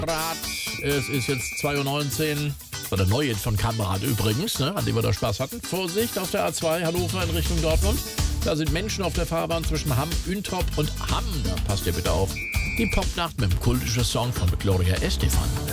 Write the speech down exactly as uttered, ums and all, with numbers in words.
Grad. Es ist jetzt zwei Uhr neunzehn. Das war der neue von Kamerad übrigens, ne, an dem wir da Spaß hatten. Vorsicht auf der A zwei Hannover in Richtung Dortmund. Da sind Menschen auf der Fahrbahn zwischen Hamm, Üntrop und Hamm. Da passt ihr bitte auf. Die Popnacht mit dem kultischen Song von Gloria Estefan.